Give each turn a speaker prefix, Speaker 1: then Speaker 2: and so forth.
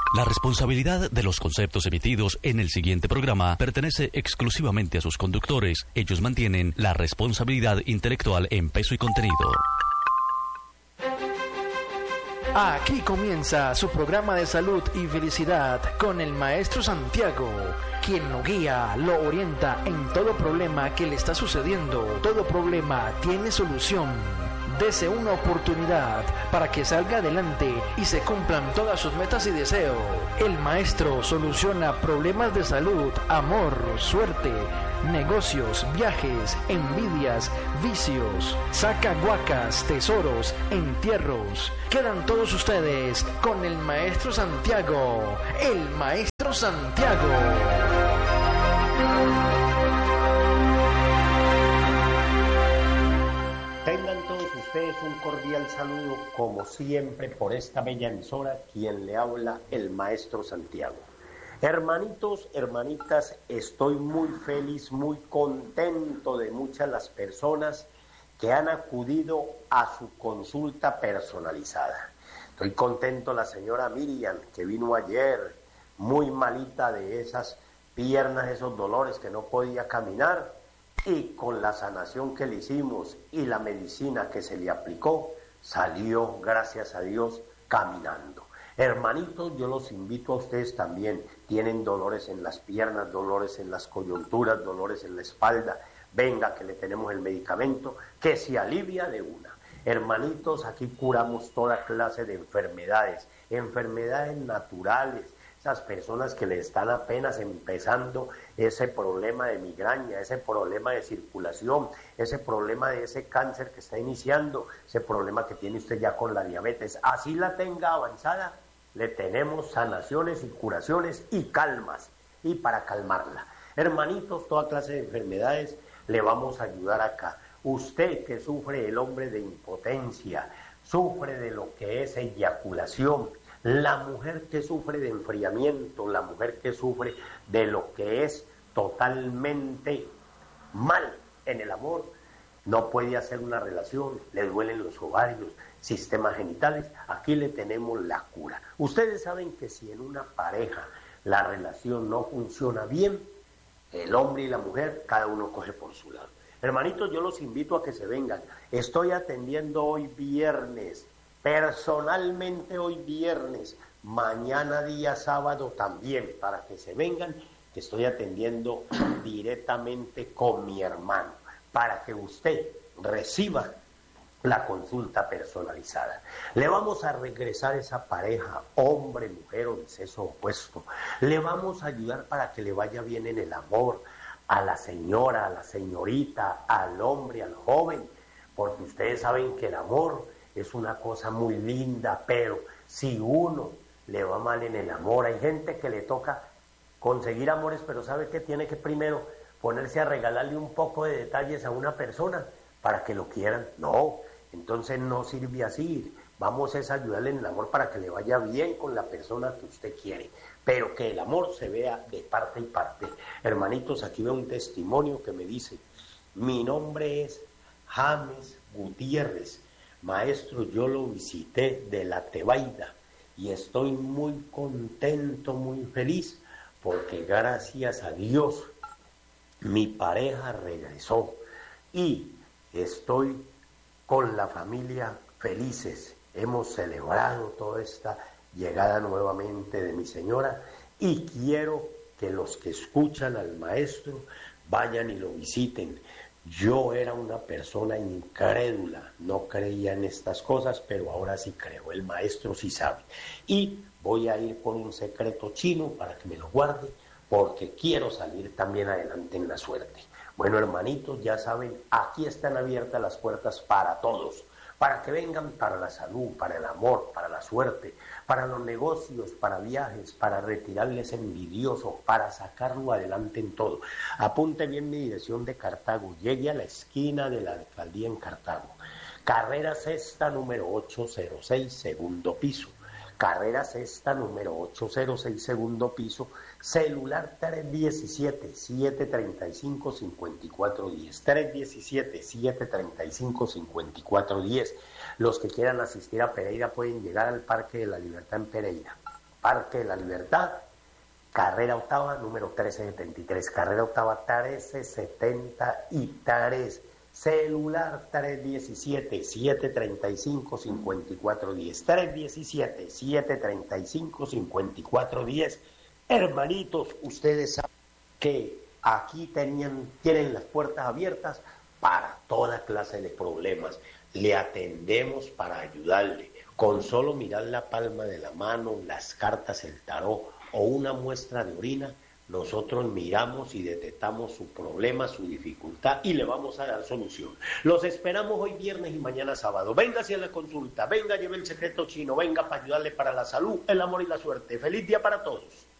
Speaker 1: La responsabilidad de los conceptos emitidos en el siguiente programa pertenece exclusivamente a sus conductores. Ellos mantienen la responsabilidad intelectual en peso y contenido.
Speaker 2: Aquí comienza su programa de salud y felicidad con el maestro Santiago, quien lo guía, lo orienta en todo problema que le está sucediendo. Todo problema tiene solución. Dese una oportunidad para que salga adelante y se cumplan todas sus metas y deseos. El maestro soluciona problemas de salud, amor, suerte, negocios, viajes, envidias, vicios, saca guacas, tesoros, entierros. Quedan todos ustedes con el maestro Santiago. El maestro Santiago.
Speaker 3: Tengan todos ustedes un cordial saludo, como siempre, por esta bella emisora, quien le habla, el maestro Santiago. Hermanitos, hermanitas, estoy muy feliz, muy contento de muchas las personas que han acudido a su consulta personalizada. Estoy contento la señora Miriam, que vino ayer, muy malita de esas piernas, esos dolores que no podía caminar. Y con la sanación que le hicimos y la medicina que se le aplicó, salió, gracias a Dios, caminando. Hermanitos, yo los invito a ustedes también. Tienen dolores en las piernas, dolores en las coyunturas, dolores en la espalda. Venga, que le tenemos el medicamento que se alivia de una. Hermanitos, aquí curamos toda clase de enfermedades, enfermedades naturales. Esas personas que le están apenas empezando ese problema de migraña, ese problema de circulación, ese problema de ese cáncer que está iniciando, ese problema que tiene usted ya con la diabetes, así la tenga avanzada, le tenemos sanaciones y curaciones y calmas, y para calmarla. Hermanitos, toda clase de enfermedades le vamos a ayudar acá. Usted que sufre, el hombre, de impotencia, sufre de lo que es eyaculación, la mujer que sufre de enfriamiento, la mujer que sufre de lo que es totalmente mal en el amor, no puede hacer una relación, le duelen los ovarios, sistemas genitales, aquí le tenemos la cura. Ustedes saben que si en una pareja la relación no funciona bien, el hombre y la mujer, cada uno coge por su lado. Hermanitos, yo los invito a que se vengan. Estoy atendiendo hoy viernes, personalmente hoy viernes, mañana día sábado también, para que se vengan, que estoy atendiendo directamente con mi hermano, para que usted reciba la consulta personalizada. Le vamos a regresar esa pareja, hombre, mujer o de sexo opuesto. Le vamos a ayudar para que le vaya bien en el amor, a la señora, a la señorita, al hombre, al joven, porque ustedes saben que el amor es una cosa muy linda, pero si uno le va mal en el amor, hay gente que le toca conseguir amores, pero sabe que tiene que primero ponerse a regalarle un poco de detalles a una persona para que lo quieran. No, entonces no sirve así. Vamos a ayudarle en el amor para que le vaya bien con la persona que usted quiere, pero que el amor se vea de parte y parte. Hermanitos, aquí veo un testimonio que me dice: mi nombre es James Gutiérrez. Maestro, yo lo visité de la Tebaida y estoy muy contento, muy feliz, porque gracias a Dios mi pareja regresó y estoy con la familia felices. Hemos celebrado toda esta llegada nuevamente de mi señora y quiero que los que escuchan al maestro vayan y lo visiten. Yo era una persona incrédula, no creía en estas cosas, pero ahora sí creo, el maestro sí sabe. Y voy a ir por un secreto chino para que me lo guarde, porque quiero salir también adelante en la suerte. Bueno, hermanitos, ya saben, aquí están abiertas las puertas para todos, para que vengan para la salud, para el amor, para la suerte, para los negocios, para viajes, para retirarles envidioso, para sacarlo adelante en todo. Apunte bien mi dirección de Cartago, llegue a la esquina de la alcaldía en Cartago, carrera sexta número 806, segundo piso. Carrera sexta número 806, segundo piso, celular 317-735-5410, 317-735-5410. Los que quieran asistir a Pereira pueden llegar al Parque de la Libertad en Pereira. Parque de la Libertad, carrera octava, número 1373, carrera octava 1373, celular 317-735-5410, 317-735-5410. Hermanitos, ustedes saben que aquí tienen las puertas abiertas para toda clase de problemas. Le atendemos para ayudarle. Con solo mirar la palma de la mano, las cartas, el tarot o una muestra de orina, nosotros miramos y detectamos su problema, su dificultad y le vamos a dar solución. Los esperamos hoy viernes y mañana sábado. Venga hacia la consulta, venga, lleve el secreto chino, venga para ayudarle para la salud, el amor y la suerte. Feliz día para todos.